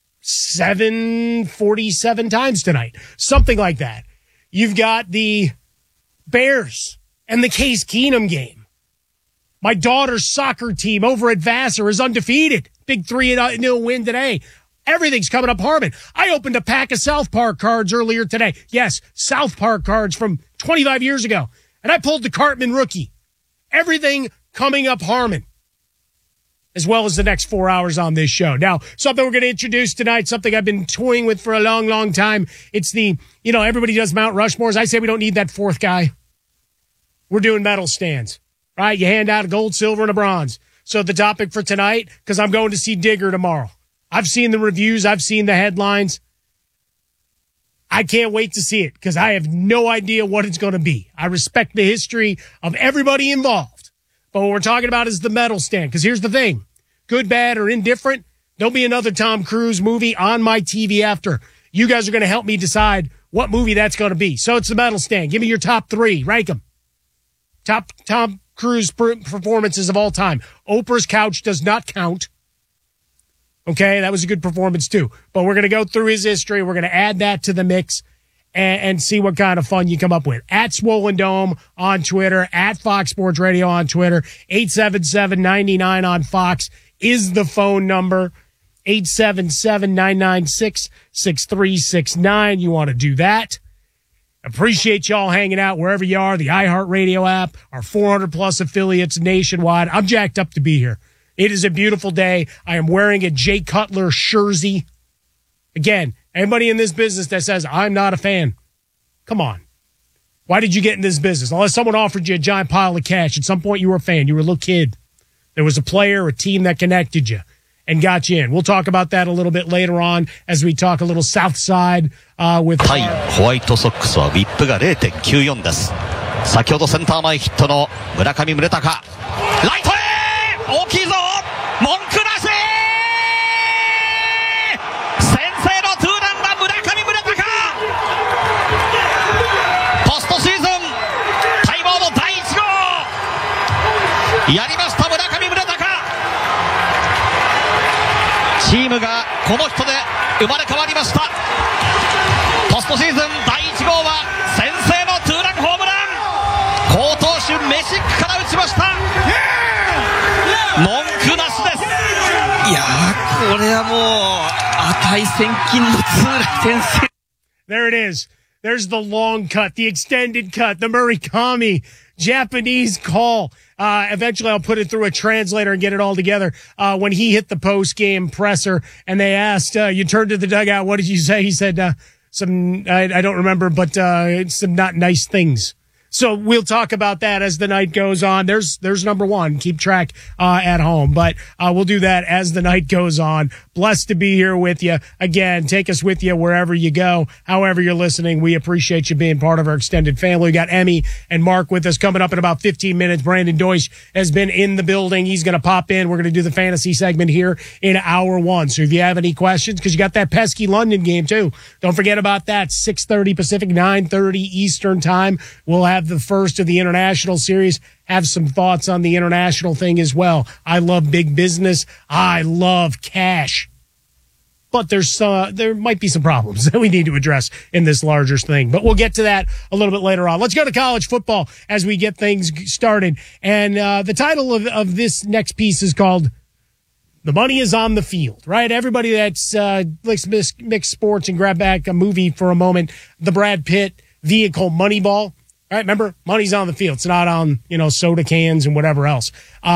747 times tonight. Something like that. You've got the Bears and the Case Keenum game. My daughter's soccer team over at Vassar is undefeated. Big 3-0 win today. Everything's coming up Harmon. I opened a pack of South Park cards earlier today. Yes, South Park cards from 25 years ago. And I pulled the Cartman rookie. Everything coming up Harmon, as well as the next 4 hours on this show. Now, something we're going to introduce tonight, something I've been toying with for a long, long time. It's the, everybody does Mount Rushmores. I say we don't need that fourth guy. We're doing medal stands, right? You hand out a gold, silver, and a bronze. So the topic for tonight, because I'm going to see Digger tomorrow. I've seen the reviews. I've seen the headlines. I can't wait to see it because I have no idea what it's going to be. I respect the history of everybody involved. But what we're talking about is the medal stand. Because here's the thing. Good, bad, or indifferent, there'll be another Tom Cruise movie on my TV after. You guys are going to help me decide what movie that's going to be. So it's the medal stand. Give me your top 3. Rank them. Top Tom Cruise performances of all time. Oprah's Couch does not count. Okay, that was a good performance too. But we're going to go through his history. We're going to add that to the mix and see what kind of fun you come up with. At Swollen Dome on Twitter, at Fox Sports Radio on Twitter, 877-99 on Fox is the phone number, 877-996-6369. You want to do that. Appreciate y'all hanging out wherever you are, the iHeartRadio app, our 400-plus affiliates nationwide. I'm jacked up to be here. It is a beautiful day. I am wearing a Jay Cutler jersey. Again, anybody in this business that says, I'm not a fan, come on. Why did you get in this business? Unless someone offered you a giant pile of cash. At some point, you were a fan. You were a little kid. There was a player, a team that connected you and got you in. We'll talk about that a little bit later on as we talk a little South Side with... 対ホワイトソックスはウィップが 0.94 です。先ほどセンター前ヒットの村上宗隆。ライトへ大きいぞ文句なし先制のツーランは村上宗隆ポストシーズン待望の第1号やりました村上宗隆チームがこの人で生まれ変わりましたポストシーズン第1号は先制のツーランホームラン好投手メシックから打ちました文句なしです。いやー、これはもう値千金のツーラン先制。 There it is. There's the long cut, the extended cut, the Murakami Japanese call. Eventually I'll put it through a translator and get it all together. When he hit the post-game presser and they asked, you turned to the dugout, what did you say? He said, I don't remember, but some not nice things. So we'll talk about that as the night goes on. There's number one. Keep track at home. But we'll do that as the night goes on. Blessed to be here with you. Again, take us with you wherever you go, however you're listening. We appreciate you being part of our extended family. We got Emmy and Mark with us coming up in about 15 minutes. Brandon Deutsch has been in the building. He's going to pop in. We're going to do the fantasy segment here in hour one. So if you have any questions, because you got that pesky London game too, don't forget about that. 6:30 Pacific, 9:30 Eastern time. We'll have the first of the international series. Have some thoughts on the international thing as well. I love big business. I love cash. But there might be some problems that we need to address in this larger thing. But we'll get to that a little bit later on. Let's go to college football as we get things started. And the title of this next piece is called "The Money is on the Field," right? Everybody that's likes mixed sports and grab back a movie for a moment. The Brad Pitt vehicle Moneyball. All right, remember, money's on the field. It's not on, soda cans and whatever else.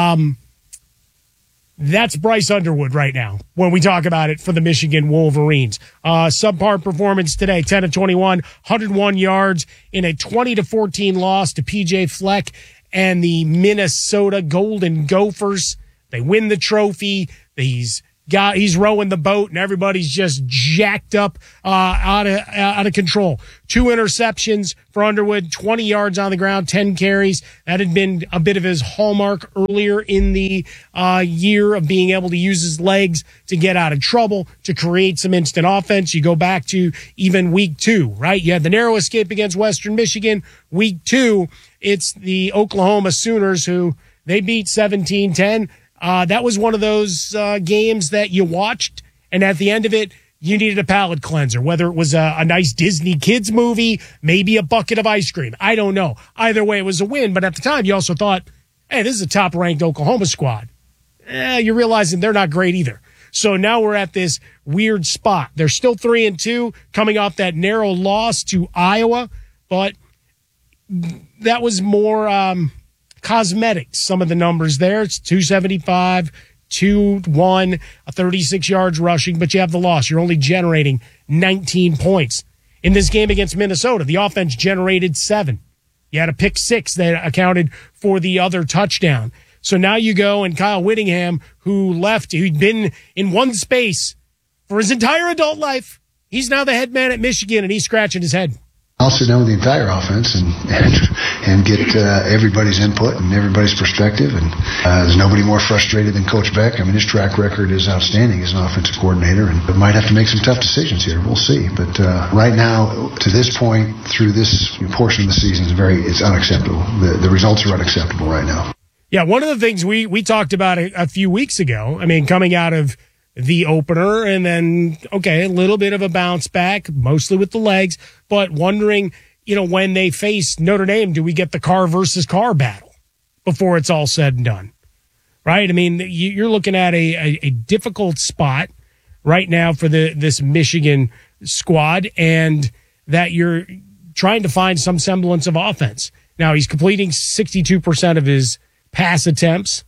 That's Bryce Underwood right now when we talk about it for the Michigan Wolverines. Subpar performance today, 10 of 21, 101 yards in a 20-14 loss to PJ Fleck and the Minnesota Golden Gophers. They win the trophy. He's rowing the boat, and everybody's just jacked up out of control. 2 interceptions for Underwood, 20 yards on the ground, 10 carries. That had been a bit of his hallmark earlier in the year of being able to use his legs to get out of trouble, to create some instant offense. You go back to even week 2, right? You had the narrow escape against Western Michigan. Week 2, it's the Oklahoma Sooners who they beat 17-10. That was one of those games that you watched, and at the end of it, you needed a palate cleanser, whether it was a nice Disney kids movie, maybe a bucket of ice cream. I don't know. Either way, it was a win, but at the time, you also thought, hey, this is a top-ranked Oklahoma squad. You're realizing they're not great either. So now we're at this weird spot. They're still 3-2, coming off that narrow loss to Iowa, but that was more cosmetics, some of the numbers there. It's 275, 2-1, 36 yards rushing, but you have the loss. You're only generating 19 points. In this game against Minnesota, the offense generated 7. You had a pick 6 that accounted for the other touchdown. So now you go and Kyle Whittingham, who'd been in one space for his entire adult life, he's now the head man at Michigan, and he's scratching his head. I'll sit down with the entire offense and get everybody's input and everybody's perspective. And there's nobody more frustrated than Coach Beck. I mean, his track record is outstanding as an offensive coordinator, and might have to make some tough decisions here. We'll see. But right now, to this point, through this portion of the season, it's unacceptable. The results are unacceptable right now. Yeah, one of the things we talked about a few weeks ago, I mean, coming out of the opener and then, a little bit of a bounce back, mostly with the legs, but wondering, when they face Notre Dame, do we get the car versus car battle before it's all said and done? Right? I mean, you're looking at a difficult spot right now for this Michigan squad, and that you're trying to find some semblance of offense. Now, he's completing 62% of his pass attempts,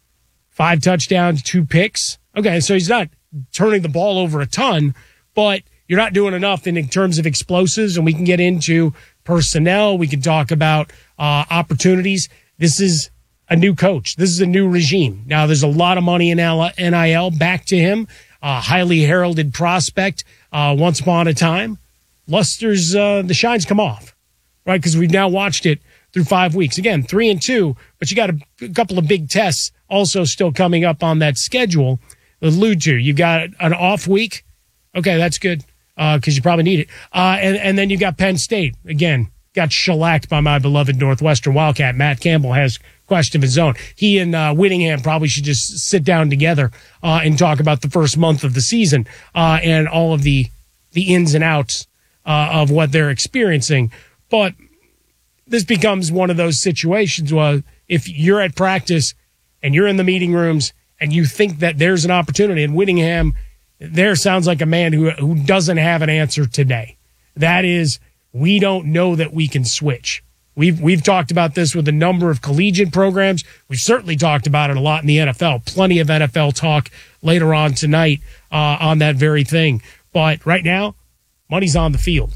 5 touchdowns, 2 picks. Okay, so he's not turning the ball over a ton, but you're not doing enough in terms of explosives, and we can get into personnel. We can talk about opportunities. This is a new coach. This is a new regime. Now, there's a lot of money in NIL back to him, highly heralded prospect once upon a time. Luster's, the shine's come off, right, because we've now watched it through 5 weeks. Again, 3-2, but you got a couple of big tests also still coming up on that schedule. Allude to. You got an off week. Okay, that's good because you probably need it. And then you got Penn State. Again, got shellacked by my beloved Northwestern Wildcat. Matt Campbell has question of his own. He and Whittingham probably should just sit down together and talk about the first month of the season and all of the ins and outs of what they're experiencing. But this becomes one of those situations where if you're at practice and you're in the meeting rooms and you think that there's an opportunity, and Whittingham there sounds like a man who doesn't have an answer today. That is, we don't know that we can switch. We've talked about this with a number of collegiate programs. We've certainly talked about it a lot in the NFL. Plenty of NFL talk later on tonight on that very thing. But right now, money's on the field.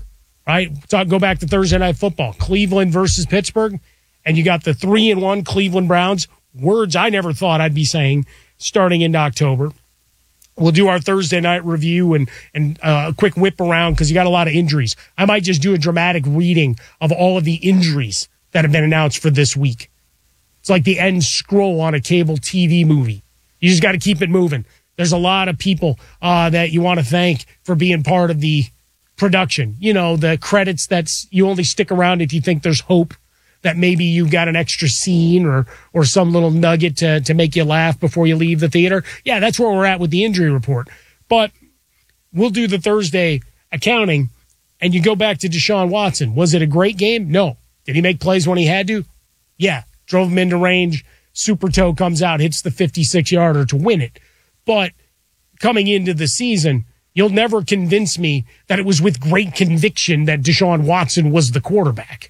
right? Go back to Thursday Night Football, Cleveland versus Pittsburgh, and you got the 3-1 Cleveland Browns. Words I never thought I'd be saying starting in October. We'll do our Thursday night review and a quick whip around because you got a lot of injuries. I might just do a dramatic reading of all of the injuries that have been announced for this week. It's like the end scroll on a cable TV movie. You just got to keep it moving. There's a lot of people that you want to thank for being part of the production. You know, the credits you only stick around if you think there's hope that maybe you've got an extra scene or some little nugget to make you laugh before you leave the theater. Yeah, that's where we're at with the injury report. But we'll do the Thursday accounting, and you go back to Deshaun Watson. Was it a great game? No. Did he make plays when he had to? Yeah. Drove him into range. Super toe comes out, hits the 56-yarder to win it. But coming into the season, you'll never convince me that it was with great conviction that Deshaun Watson was the quarterback.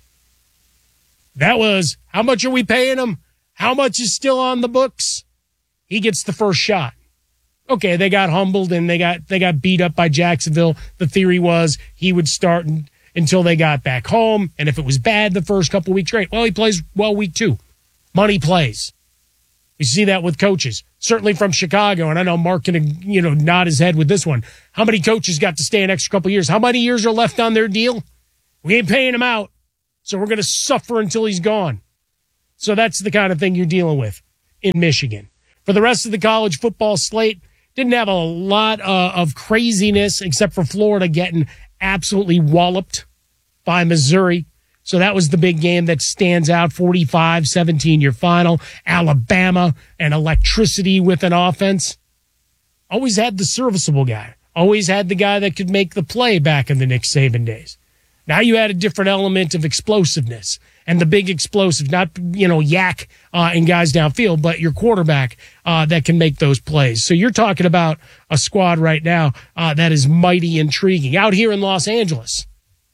That was, how much are we paying him? How much is still on the books? He gets the first shot. Okay, they got humbled and they got beat up by Jacksonville. The theory was he would start until they got back home, and if it was bad the first couple weeks, great. Well, he plays well week 2. Money plays. We see that with coaches, certainly from Chicago, and I know Mark can nod his head with this one. How many coaches got to stay an extra couple years? How many years are left on their deal? We ain't paying him out. So we're going to suffer until he's gone. So that's the kind of thing you're dealing with in Michigan. For the rest of the college football slate, didn't have a lot of craziness except for Florida getting absolutely walloped by Missouri. So that was the big game that stands out, 45-17 your final. Alabama and electricity with an offense. Always had the serviceable guy. Always had the guy that could make the play back in the Nick Saban days. Now you add a different element of explosiveness and the big explosive, not, yak and guys downfield, but your quarterback that can make those plays. So you're talking about a squad right now that is mighty intriguing. Out here in Los Angeles,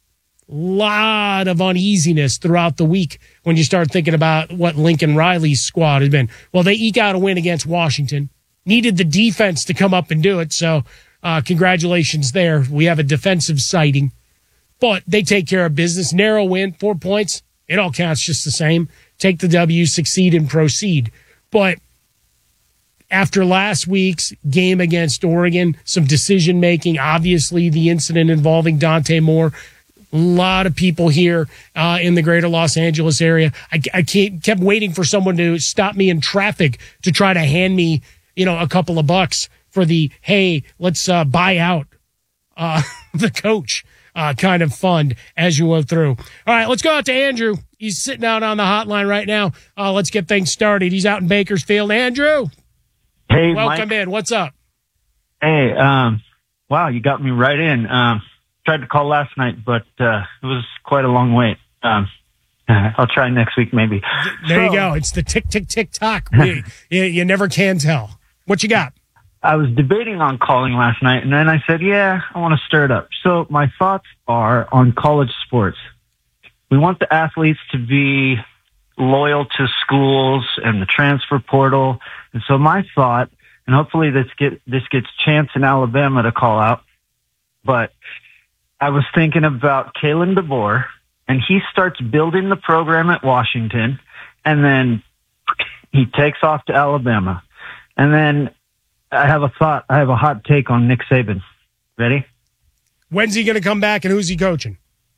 lot of uneasiness throughout the week when you start thinking about what Lincoln Riley's squad has been. Well, they eke out a win against Washington. Needed the defense to come up and do it, so congratulations there. We have a defensive sighting. But they take care of business. Narrow win, 4 points. It all counts just the same. Take the W, succeed, and proceed. But after last week's game against Oregon, some decision-making, obviously the incident involving Dante Moore, a lot of people here in the greater Los Angeles area. I kept waiting for someone to stop me in traffic to try to hand me, a couple of bucks for the, hey, let's buy out the coach. Kind of fund as you go through. All right, let's go out to Andrew. He's sitting out on the hotline right now. Let's get things started. He's out in Bakersfield. Andrew. Hey, welcome Mike. in. What's up? Hey, wow, you got me right in. Tried to call last night, but it was quite a long wait. I'll try next week maybe. There you go. It's the tick, tick, tick, tock. You never can tell. What you got? I was debating on calling last night, and then I said, yeah, I want to stir it up. So my thoughts are on college sports. We want the athletes to be loyal to schools and the transfer portal. And so my thought, and hopefully this gets Chance in Alabama to call out, but I was thinking about Kalen DeBoer, and he starts building the program at Washington, and then he takes off to Alabama. And then I have a thought. I have a hot take on Nick Saban. Ready? When's he going to come back and who's he coaching?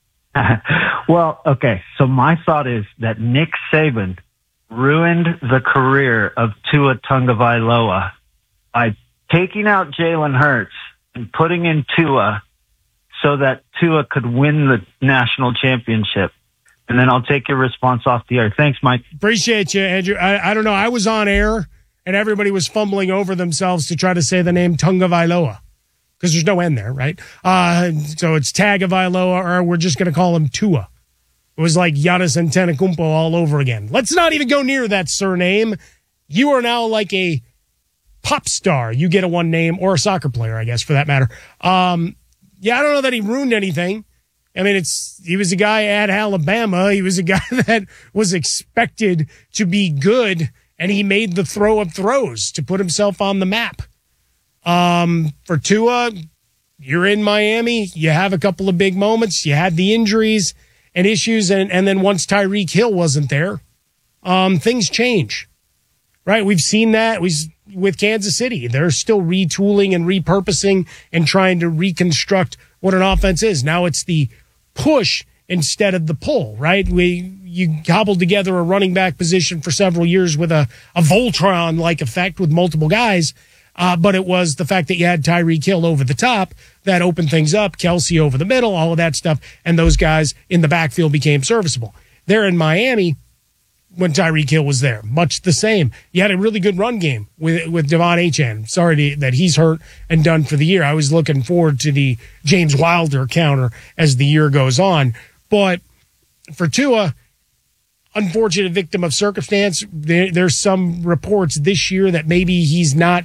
Well, okay. So my thought is that Nick Saban ruined the career of Tua Tagovailoa by taking out Jalen Hurts and putting in Tua so that Tua could win the national championship. And then I'll take your response off the air. Thanks, Mike. Appreciate you, Andrew. I don't know. I was on air and everybody was fumbling over themselves to try to say the name Tagovailoa because there's no N there, right? So it's Tagovailoa, or we're just going to call him Tua. It was like Giannis Antetokounmpo all over again. Let's not even go near that surname. You are now like a pop star. You get a one name, or a soccer player, I guess, for that matter. Yeah, I don't know that he ruined anything. I mean, he was a guy at Alabama. He was a guy that was expected to be good, and he made the throw of throws to put himself on the map. For Tua, you're in Miami, you have a couple of big moments, you had the injuries and issues, and then once Tyreek Hill wasn't there, things change, right? We've seen that with Kansas City. They're still retooling and repurposing and trying to reconstruct what an offense is. Now it's the push instead of the pull, right? You cobbled together a running back position for several years with a Voltron-like effect with multiple guys, but it was the fact that you had Tyreek Hill over the top that opened things up, Kelsey over the middle, all of that stuff, and those guys in the backfield became serviceable. There in Miami, when Tyreek Hill was there, much the same. You had a really good run game with Devon Achane. Sorry that he's hurt and done for the year. I was looking forward to the James Wilder counter as the year goes on. But for Tua, unfortunate victim of circumstance. There's some reports this year that maybe he's not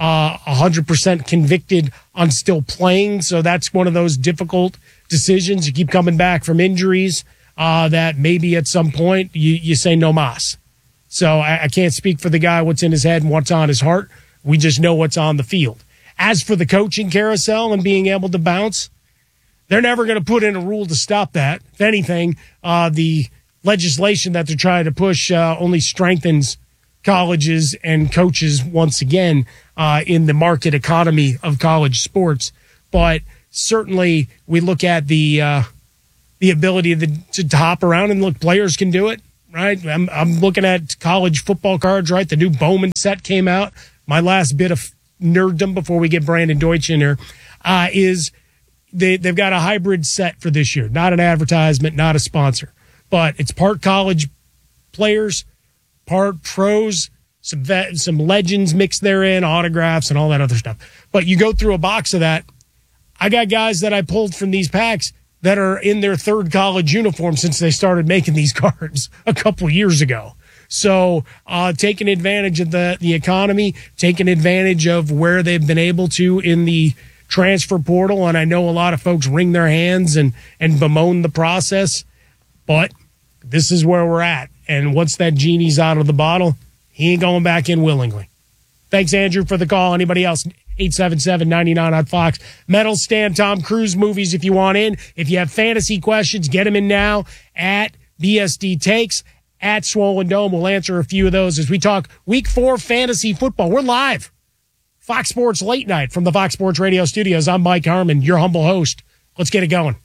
100% convicted on still playing. So that's one of those difficult decisions. You keep coming back from injuries that maybe at some point you say no mas. So I can't speak for the guy, what's in his head and what's on his heart. We just know what's on the field. As for the coaching carousel and being able to bounce, they're never going to put in a rule to stop that. If anything, the legislation that they're trying to push only strengthens colleges and coaches once again in the market economy of college sports. But certainly we look at the ability to hop around and look, players can do it, right? I'm looking at college football cards, right? The new Bowman set came out. My last bit of nerddom before we get Brandon Deutsch in here is they've got a hybrid set for this year. Not an advertisement, not a sponsor, but it's part college players, part pros, some legends mixed therein, autographs and all that other stuff. But you go through a box of that. I got guys that I pulled from these packs that are in their third college uniform since they started making these cards a couple years ago. So taking advantage of the economy, taking advantage of where they've been able to in the transfer portal. And I know a lot of folks wring their hands and bemoan the process, but this is where we're at. And once that genie's out of the bottle, he ain't going back in willingly. Thanks, Andrew, for the call. Anybody else? 877-99 on Fox. Medal stand, Tom Cruise movies if you want in. If you have fantasy questions, get them in now at BSD Takes, at Swollen Dome. We'll answer a few of those as we talk Week 4 fantasy football. We're live. Fox Sports Late Night from the Fox Sports Radio studios. I'm Mike Harmon, your humble host. Let's get it going.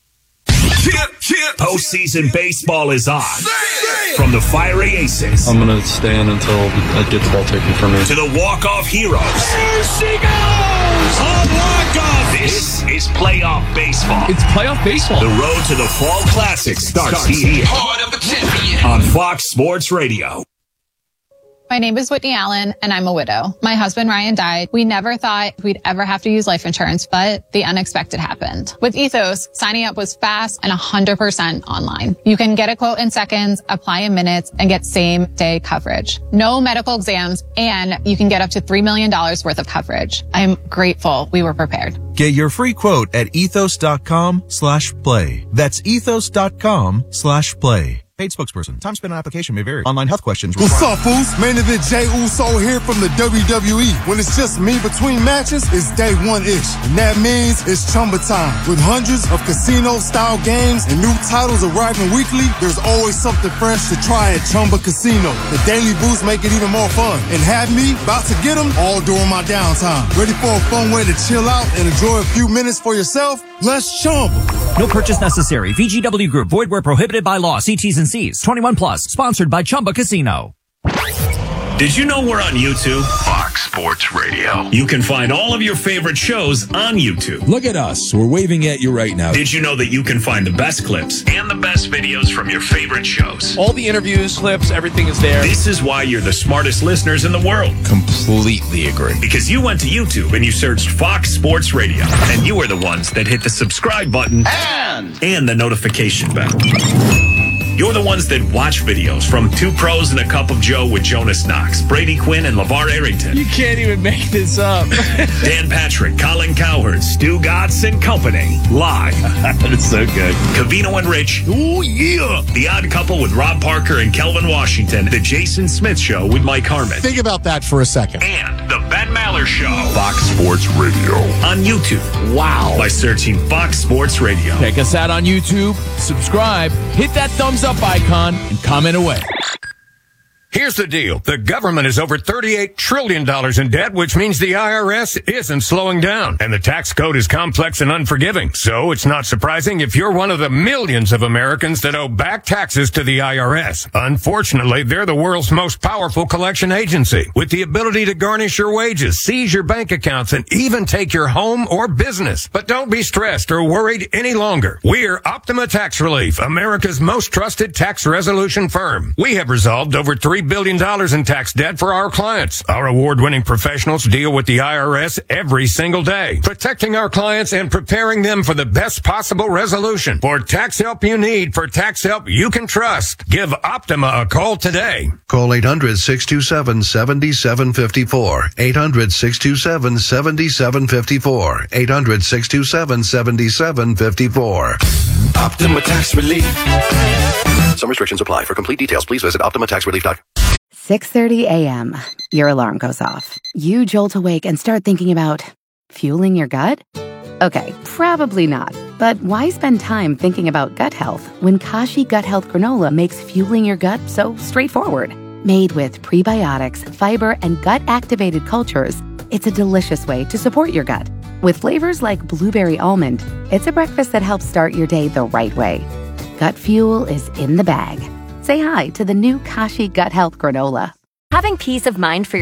Postseason baseball is on. From the fiery aces. I'm going to stand until I get the ball taken from me. To the walk-off heroes. Here she goes! A walk-off! This is playoff baseball. It's playoff baseball. The road to the Fall Classic starts here. Heart of a champion. On Fox Sports Radio. My name is Whitney Allen, and I'm a widow. My husband, Ryan, died. We never thought we'd ever have to use life insurance, but the unexpected happened. With Ethos, signing up was fast and 100% online. You can get a quote in seconds, apply in minutes, and get same-day coverage. No medical exams, and you can get up to $3 million worth of coverage. I'm grateful we were prepared. Get your free quote at ethos.com/play. That's ethos.com/play. Paid spokesperson. Time spent on application may vary. Online health questions required. What's up, fools? Main event Jey Uso here from the WWE. When it's just me between matches, it's day one-ish. And that means it's Chumba time. With hundreds of casino-style games and new titles arriving weekly, there's always something fresh to try at Chumba Casino. The daily boosts make it even more fun. And have me about to get them all during my downtime. Ready for a fun way to chill out and enjoy a few minutes for yourself? Let's Chumba. No purchase necessary. VGW Group. Void where prohibited by law. See T's and C's. 21 plus. Sponsored by Chumba Casino. Did you know we're on YouTube? Fox Sports Radio. You can find all of your favorite shows on YouTube. Look at us. We're waving at you right now. Did you know that you can find the best clips and the best videos from your favorite shows? All the interviews, clips, everything is there. This is why you're the smartest listeners in the world. Completely agree. Because you went to YouTube and you searched Fox Sports Radio. And you were the ones that hit the subscribe button and the notification bell. You're the ones that watch videos from Two Pros and a Cup of Joe with Jonas Knox, Brady Quinn, and LeVar Arrington. You can't even make this up. Dan Patrick, Colin Cowherd, Stu Gatz and Company. Live. That's so good. Covino and Rich. Oh, yeah. The Odd Couple with Rob Parker and Kelvin Washington. The Jason Smith Show with Mike Harmon. Think about that for a second. And The Ben Maller Show. Fox Sports Radio. On YouTube. Wow. By searching Fox Sports Radio. Check us out on YouTube, subscribe, hit that thumbs up icon, and comment away. Here's the deal. The government is over $38 trillion in debt, which means the IRS isn't slowing down. And the tax code is complex and unforgiving. So it's not surprising if you're one of the millions of Americans that owe back taxes to the IRS. Unfortunately, they're the world's most powerful collection agency, with the ability to garnish your wages, seize your bank accounts, and even take your home or business. But don't be stressed or worried any longer. We're Optima Tax Relief, America's most trusted tax resolution firm. We have resolved over $3 billion in tax debt for our clients. Our award-winning professionals deal with the IRS every single day, protecting our clients and preparing them for the best possible resolution. For tax help you need, for tax help you can trust, give Optima a call today. Call 800-627-7754. 800-627-7754. 800-627-7754. Optima Tax Relief. Some restrictions apply. For complete details, please visit OptimaTaxRelief.com. 6:30 a.m. Your alarm goes off. You jolt awake and start thinking about fueling your gut? Okay, probably not. But why spend time thinking about gut health when Kashi Gut Health Granola makes fueling your gut so straightforward? Made with prebiotics, fiber, and gut-activated cultures, it's a delicious way to support your gut. With flavors like blueberry almond, it's a breakfast that helps start your day the right way. Gut fuel is in the bag. Say hi to the new Kashi Gut Health Granola. Having peace of mind for your